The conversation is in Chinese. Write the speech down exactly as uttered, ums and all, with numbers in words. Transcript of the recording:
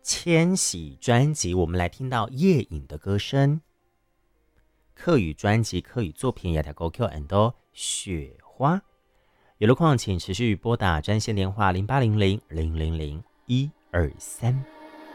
千禧专辑，我们来听到夜影的歌声。客语专辑客语作品也条歌曲很多雪花。有路况请持续拨打专线电话零八零零零零零一二三。